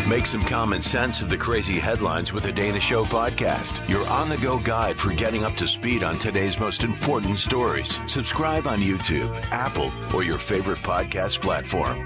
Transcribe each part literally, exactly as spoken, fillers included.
Make some common sense of the crazy headlines with the Dana Show podcast. Your on-the-go guide for getting up to speed on today's most important stories. Subscribe on YouTube, Apple, or your favorite podcast platform.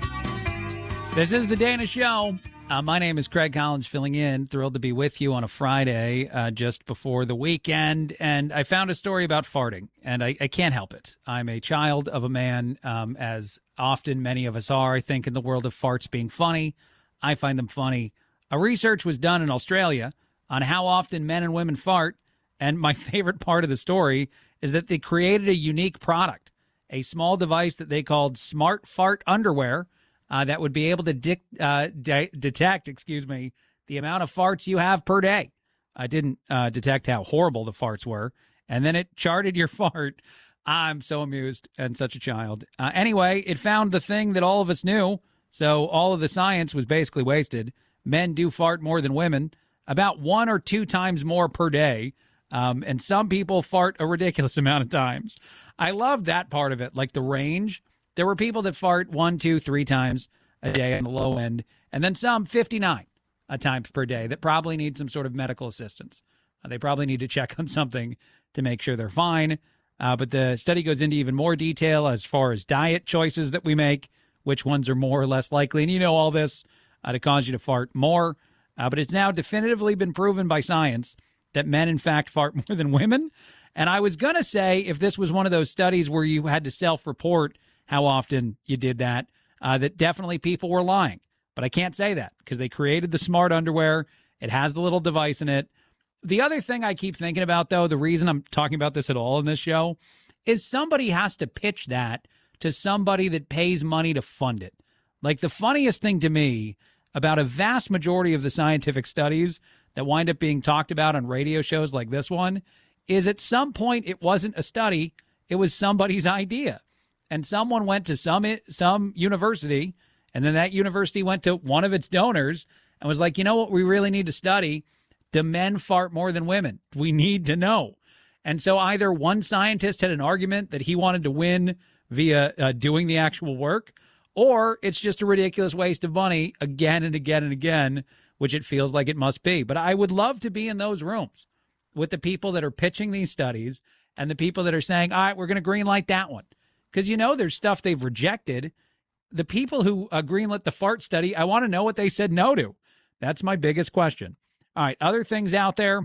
This is the Dana Show. Uh, my name is Craig Collins, filling in. Thrilled to be with you on a Friday uh, just before the weekend. And I found a story about farting, and I, I can't help it. I'm a child of a man, um, as often many of us are, I think, in the world of farts being funny. I find them funny. A research was done in Australia on how often men and women fart, and my favorite part of the story is that they created a unique product, a small device that they called Smart Fart Underwear, Uh, that would be able to dic- uh, de- detect, excuse me, the amount of farts you have per day. I didn't uh, detect how horrible the farts were, and then it charted your fart. I'm so amused and such a child. Uh, anyway, it found the thing that all of us knew, so all of the science was basically wasted. Men do fart more than women, about one or two times more per day, um, and some people fart a ridiculous amount of times. I love that part of it, like the range. There were people that fart one, two, three times a day on the low end, and then some fifty-nine uh, times per day that probably need some sort of medical assistance. Uh, they probably need to check on something to make sure they're fine. Uh, but the study goes into even more detail as far as diet choices that we make, which ones are more or less likely. And you know all this uh, to cause you to fart more. Uh, but it's now definitively been proven by science that men, in fact, fart more than women. And I was going to say, if this was one of those studies where you had to self-report how often you did that, uh, that definitely people were lying. But I can't say that because they created the smart underwear. It has the little device in it. The other thing I keep thinking about, though, the reason I'm talking about this at all in this show, is somebody has to pitch that to somebody that pays money to fund it. Like, the funniest thing to me about a vast majority of the scientific studies that wind up being talked about on radio shows like this one is at some point it wasn't a study, it was somebody's idea. And someone went to some some university, and then that university went to one of its donors and was like, you know what we really need to study? Do men fart more than women? We need to know. And so either one scientist had an argument that he wanted to win via uh, doing the actual work, or it's just a ridiculous waste of money again and again and again, which it feels like it must be. But I would love to be in those rooms with the people that are pitching these studies and the people that are saying, all right, we're going to green light that one. Because, you know, there's stuff they've rejected. The people who uh, greenlit the fart study, I want to know what they said no to. That's my biggest question. All right, other things out there.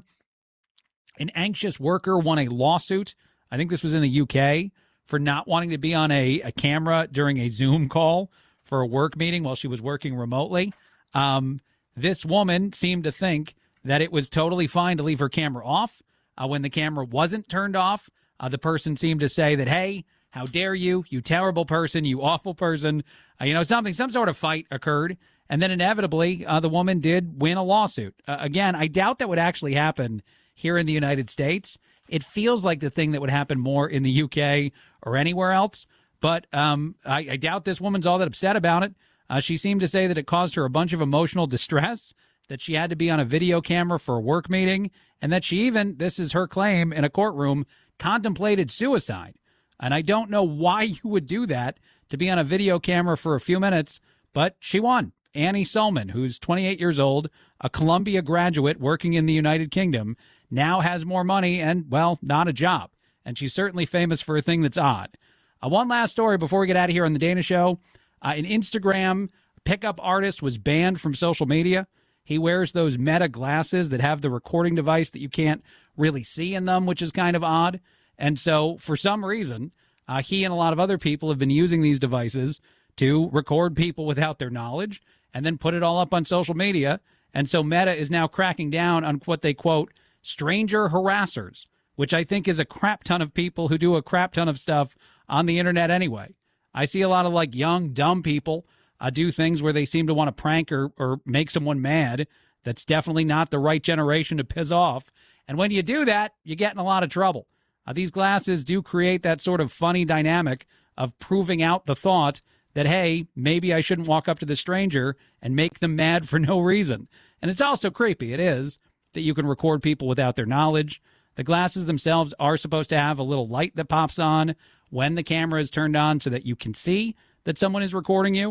An anxious worker won a lawsuit. I think this was in the U K for not wanting to be on a, a camera during a Zoom call for a work meeting while she was working remotely. Um, this woman seemed to think that it was totally fine to leave her camera off. Uh, when the camera wasn't turned off, uh, the person seemed to say that, hey, how dare you, you terrible person, you awful person. Uh, you know, something, some sort of fight occurred. And then inevitably, uh, the woman did win a lawsuit. Uh, again, I doubt that would actually happen here in the United States. It feels like the thing that would happen more in the U K or anywhere else. But um, I, I doubt this woman's all that upset about it. Uh, she seemed to say that it caused her a bunch of emotional distress, that she had to be on a video camera for a work meeting, and that she even, this is her claim in a courtroom, contemplated suicide. And I don't know why you would do that, to be on a video camera for a few minutes, but she won. Annie Sulman, who's twenty-eight years old, a Columbia graduate working in the United Kingdom, now has more money and, well, not a job. And she's certainly famous for a thing that's odd. Uh, one last story before we get out of here on the Dana Show. Uh, an Instagram pickup artist was banned from social media. He wears those Meta glasses that have the recording device that you can't really see in them, which is kind of odd. And so, for some reason, uh, he and a lot of other people have been using these devices to record people without their knowledge and then put it all up on social media. And so Meta is now cracking down on what they quote, stranger harassers, which I think is a crap ton of people who do a crap ton of stuff on the internet anyway. I see a lot of like young, dumb people uh, do things where they seem to want to prank or, or make someone mad. That's definitely not the right generation to piss off. And when you do that, you get in a lot of trouble. Uh, these glasses do create that sort of funny dynamic of proving out the thought that, hey, maybe I shouldn't walk up to the stranger and make them mad for no reason. And it's also creepy. It is that you can record people without their knowledge. The glasses themselves are supposed to have a little light that pops on when the camera is turned on so that you can see that someone is recording you.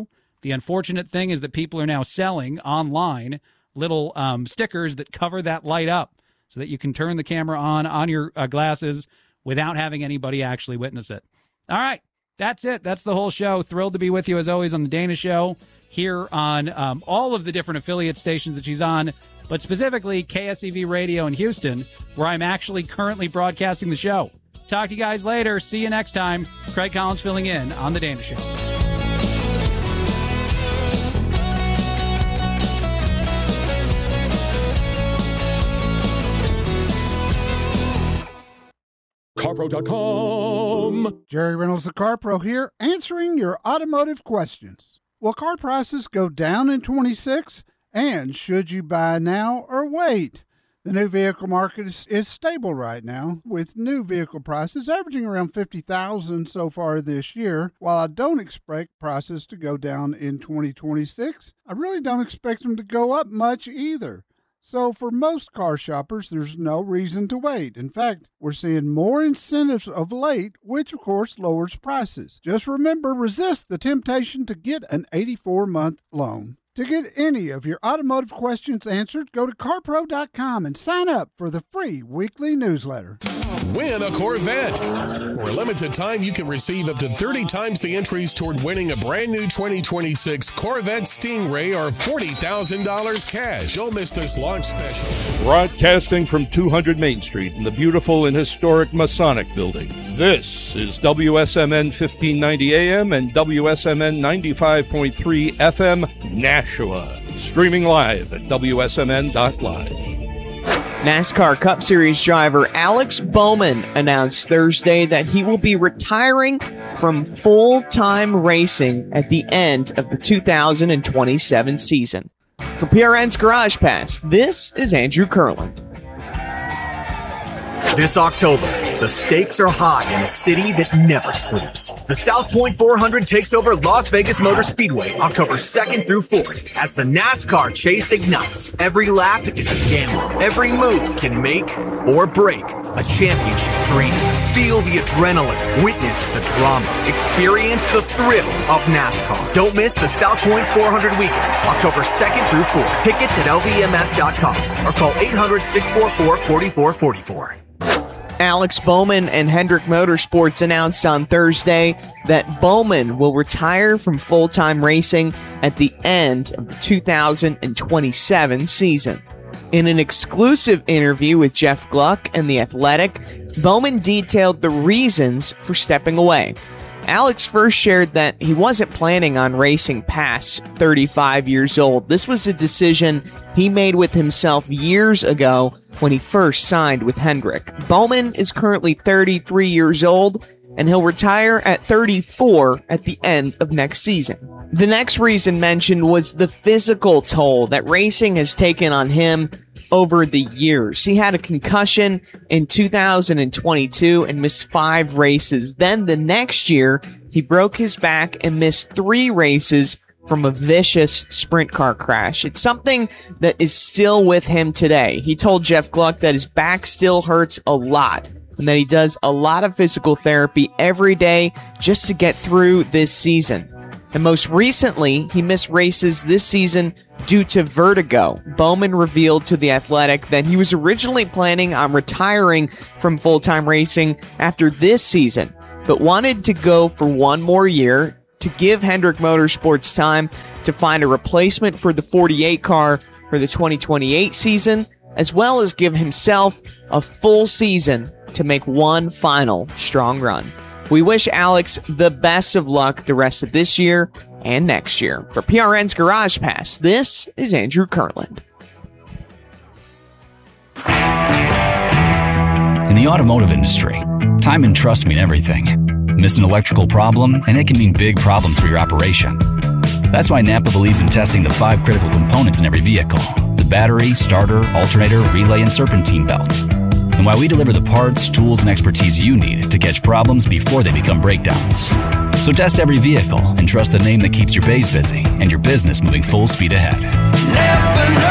The unfortunate thing is that people are now selling online little um, stickers that cover that light up so that you can turn the camera on on your uh, glasses without having anybody actually witness it. All right, that's it. That's the whole show. Thrilled to be with you, as always, on The Dana Show, here on um, all of the different affiliate stations that she's on, but specifically K S E V Radio in Houston, where I'm actually currently broadcasting the show. Talk to you guys later. See you next time. Craig Collins filling in on The Dana Show. CarPro dot com. Jerry Reynolds of CarPro here, answering your automotive questions. Will car prices go down in twenty-six? And should you buy now or wait? The new vehicle market is, is stable right now, with new vehicle prices averaging around fifty thousand dollars so far this year. While I don't expect prices to go down in twenty twenty-six, I really don't expect them to go up much either. So for most car shoppers, there's no reason to wait. In fact, we're seeing more incentives of late, which of course lowers prices. Just remember, resist the temptation to get an eighty-four month loan. To get any of your automotive questions answered, go to CarPro dot com and sign up for the free weekly newsletter. Win a Corvette. For a limited time, you can receive up to thirty times the entries toward winning a brand new twenty twenty-six Corvette Stingray or forty thousand dollars cash. Don't miss this launch special. Broadcasting from two hundred Main Street in the beautiful and historic Masonic Building. This is W S M N fifteen ninety A M and W S M N ninety-five point three F M Nashua. Streaming live at W S M N dot live. NASCAR Cup Series driver Alex Bowman announced Thursday that he will be retiring from full-time racing at the end of the two thousand twenty-seven season. For P R N's Garage Pass, this is Andrew Kurland. This October, the stakes are high in a city that never sleeps. The South Point four hundred takes over Las Vegas Motor Speedway October second through fourth as the NASCAR chase ignites. Every lap is a gamble. Every move can make or break a championship dream. Feel the adrenaline. Witness the drama. Experience the thrill of NASCAR. Don't miss the South Point four hundred weekend, October second through fourth. Tickets at L V M S dot com or call eight hundred, six four four, four four four four. Alex Bowman and Hendrick Motorsports announced on Thursday that Bowman will retire from full-time racing at the end of the two thousand twenty-seven season. In an exclusive interview with Jeff Gluck and The Athletic, Bowman detailed the reasons for stepping away. Alex first shared that he wasn't planning on racing past thirty-five years old. This was a decision he made with himself years ago when he first signed with Hendrick. Bowman is currently thirty-three years old, and he'll retire at thirty-four at the end of next season. The next reason mentioned was the physical toll that racing has taken on him over the years. He had a concussion in two thousand twenty-two and missed five races. Then the next year, he broke his back and missed three races from a vicious sprint car crash. It's something that is still with him today. He told Jeff Gluck that his back still hurts a lot and that he does a lot of physical therapy every day just to get through this season. And most recently, he missed races this season due to vertigo. Bowman revealed to The Athletic that he was originally planning on retiring from full-time racing after this season, but wanted to go for one more year to give Hendrick Motorsports time to find a replacement for the forty-eight car for the twenty twenty-eight season, as well as give himself a full season to make one final strong run. We wish Alex the best of luck the rest of this year and next year. For P R N's Garage Pass, this is Andrew Kurland. In the automotive industry, time and trust mean everything. Miss an electrical problem, and it can mean big problems for your operation. That's why Napa believes in testing the five critical components in every vehicle: the battery, starter, alternator, relay, and serpentine belts. And why we deliver the parts, tools, and expertise you need to catch problems before they become breakdowns. So test every vehicle and trust the name that keeps your bays busy and your business moving full speed ahead. Never know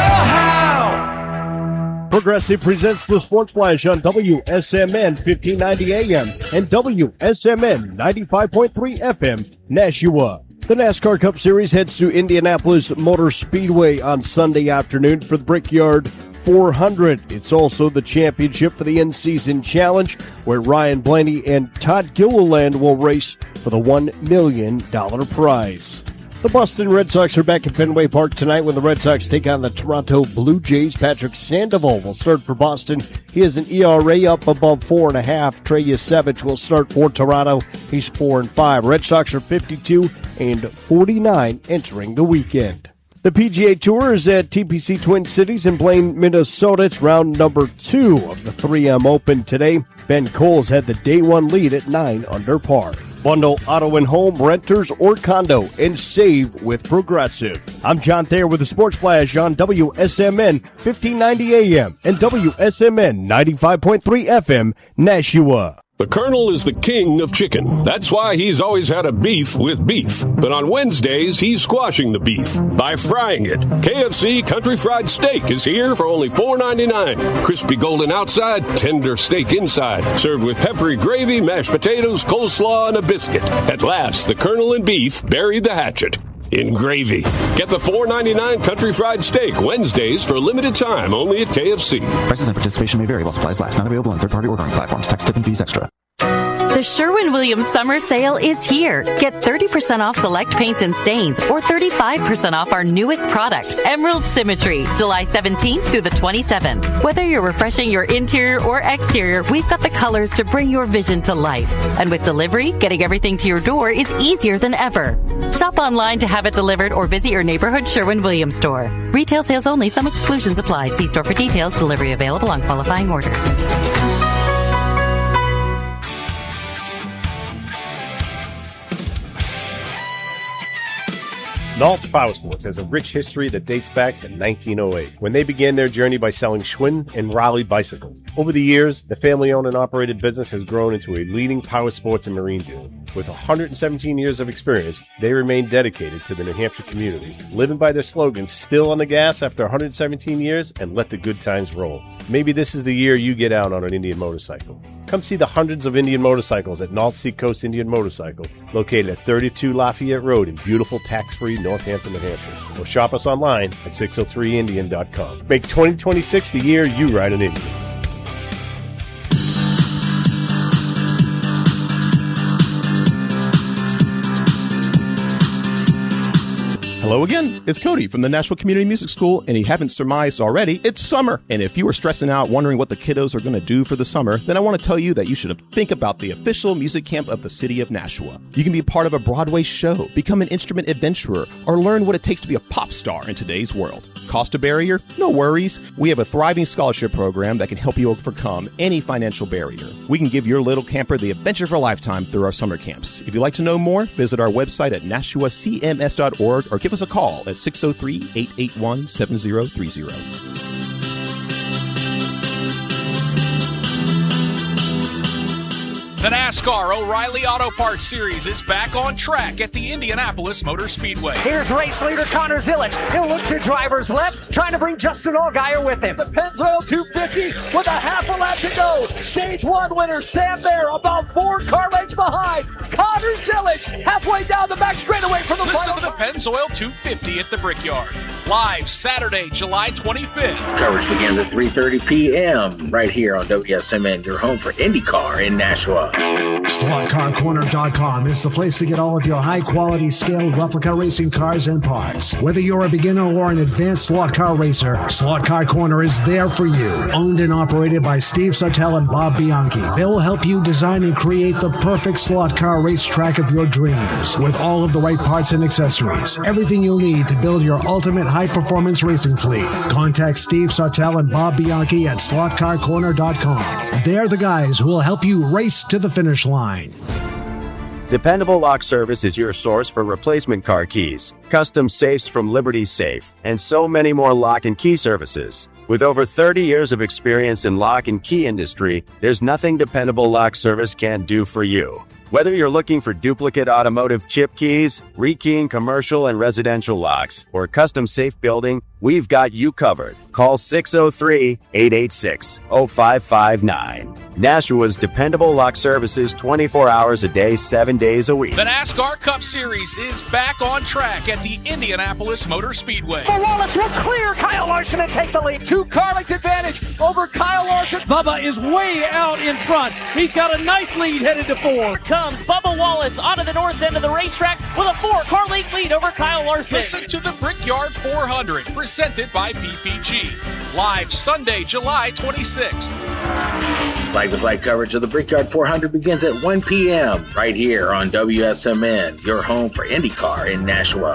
how. Progressive presents the Sports Flash on W S M N fifteen ninety A M and W S M N ninety-five point three F M Nashua. The NASCAR Cup Series heads to Indianapolis Motor Speedway on Sunday afternoon for the Brickyard four hundred. It's also the championship for the in-season challenge, where Ryan Blaney and Todd Gilliland will race for the one million dollars prize. The Boston Red Sox are back at Fenway Park tonight when the Red Sox take on the Toronto Blue Jays. Patrick Sandoval will start for Boston. He has an E R A up above four and a half. Trey Yasevich will start for Toronto. He's four and five. Red Sox are fifty-two and forty-nine entering the weekend. The P G A Tour is at T P C Twin Cities in Blaine, Minnesota. It's round number two of the three M Open today. Ben Coles had the day one lead at nine under par. Bundle auto and home, renters, or condo, and save with Progressive. I'm John Thayer with the Sports Flash on W S M N fifteen ninety A M and W S M N ninety-five point three F M, Nashua. The Colonel is the king of chicken. That's why he's always had a beef with beef. But on Wednesdays, he's squashing the beef by frying it. K F C Country Fried Steak is here for only four ninety-nine. Crispy golden outside, tender steak inside. Served with peppery gravy, mashed potatoes, coleslaw, and a biscuit. At last, the Colonel and beef buried the hatchet in gravy. Get the four ninety-nine Country Fried Steak Wednesdays for a limited time only at K F C. Prices and participation may vary while supplies last. Not available on third-party ordering platforms. Tax, tip, and fees extra. The Sherwin-Williams Summer Sale is here. Get thirty percent off select paints and stains or thirty-five percent off our newest product, Emerald Symmetry, July seventeenth through the twenty-seventh. Whether you're refreshing your interior or exterior, we've got the colors to bring your vision to life. And with delivery, getting everything to your door is easier than ever. Shop online to have it delivered or visit your neighborhood Sherwin-Williams store. Retail sales only. Some exclusions apply. See store for details. Delivery available on qualifying orders. Nault's Power Sports has a rich history that dates back to nineteen oh eight, when they began their journey by selling Schwinn and Raleigh bicycles. Over the years, the family-owned and operated business has grown into a leading power sports and marine dealer. With one hundred seventeen years of experience, they remain dedicated to the New Hampshire community, living by their slogan, still on the gas after one hundred seventeen years, and let the good times roll. Maybe this is the year you get out on an Indian motorcycle. Come see the hundreds of Indian motorcycles at North Seacoast Indian Motorcycle, located at thirty-two Lafayette Road in beautiful tax-free Northampton, New Hampshire. Or shop us online at six oh three indian dot com. Make twenty twenty-six the year you ride an Indian. Hello again, it's Cody from the Nashville Community Music School, and you haven't surmised already, it's summer. And if you are stressing out wondering what the kiddos are going to do for the summer, then I want to tell you that you should think about the official music camp of the city of Nashua. You can be part of a Broadway show, become an instrument adventurer, or learn what it takes to be a pop star in today's world. Cost a barrier? No worries. We have a thriving scholarship program that can help you overcome any financial barrier. We can give your little camper the adventure of a lifetime through our summer camps. If you'd like to know more, visit our website at nashua c m s dot org or give us a call at six oh three, eight eight one, seven oh three oh. The NASCAR O'Reilly Auto Parts Series is back on track at the Indianapolis Motor Speedway. Here's race leader Connor Zilic. He'll look to driver's left, trying to bring Justin Allgaier with him. The Pennzoil two fifty with a half a lap to go. Stage one winner Sam Bear about four car lengths behind. Connor Zilic halfway down the back straightaway from the Listen final. to the Pennzoil two fifty at the Brickyard. Live Saturday, July twenty-fifth. Coverage begins at three thirty p.m. right here on W S M N, your home for IndyCar in Nashua. slot car corner dot com is the place to get all of your high-quality scaled replica racing cars and parts. Whether you're a beginner or an advanced slot car racer, Slot Car Corner is there for you. Owned and operated by Steve Sartell and Bob Bianchi, they'll help you design and create the perfect slot car racetrack of your dreams with all of the right parts and accessories. Everything you'll need to build your ultimate high-performance racing fleet. Contact Steve Sartell and Bob Bianchi at slot car corner dot com. They're the guys who will help you race to the finish line. Dependable Lock Service is your source for replacement car keys, custom safes from Liberty Safe, and so many more lock and key services. With over thirty years of experience in lock and key industry, there's nothing Dependable Lock Service can't do for you. Whether you're looking for duplicate automotive chip keys, rekeying commercial and residential locks, or custom safe building, we've got you covered. Call six oh three, eight eight six, oh five five nine. Nashua's dependable lock services twenty-four hours a day, seven days a week. The NASCAR Cup Series is back on track at the Indianapolis Motor Speedway. Bubba Wallace will clear Kyle Larson and take the lead. Two-car length advantage over Kyle Larson. Bubba is way out in front. He's got a nice lead headed to four. Here comes Bubba Wallace onto the north end of the racetrack with a four-car length lead over Kyle Larson. Listen to the Brickyard four hundred, presented by P P G. Live Sunday, July twenty-sixth. Live with live coverage of the Brickyard four hundred begins at one p.m. right here on W S M N, your home for IndyCar in Nashua.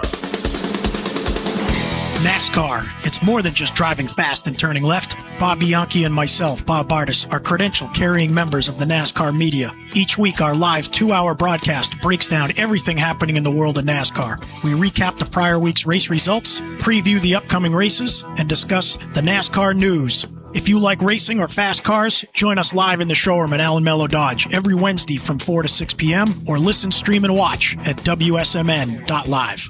NASCAR. It's more than just driving fast and turning left. Bob Bianchi and myself, Bob Bartis, are credentialed carrying members of the NASCAR media. Each week, our live two-hour broadcast breaks down everything happening in the world of NASCAR. We recap the prior week's race results, preview the upcoming races, and discuss the NASCAR news. If you like racing or fast cars, join us live in the showroom at Allen Mello Dodge every Wednesday from four to six p.m. or listen, stream, and watch at W S M N dot live.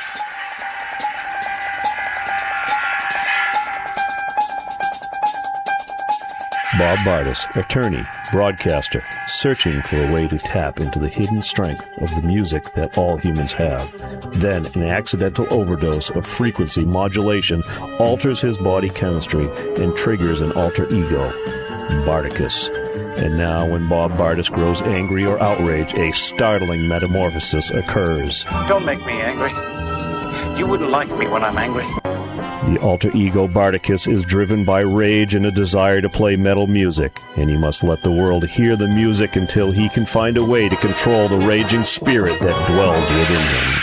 Bob Bartis, attorney, broadcaster, searching for a way to tap into the hidden strength of the music that all humans have. Then an accidental overdose of frequency modulation alters his body chemistry and triggers an alter ego, Bardicus. And now when Bob Bartis grows angry or outraged, a startling metamorphosis occurs. Don't make me angry. You wouldn't like me when I'm angry. The alter ego Bardicus is driven by rage and a desire to play metal music, and he must let the world hear the music until he can find a way to control the raging spirit that dwells within him.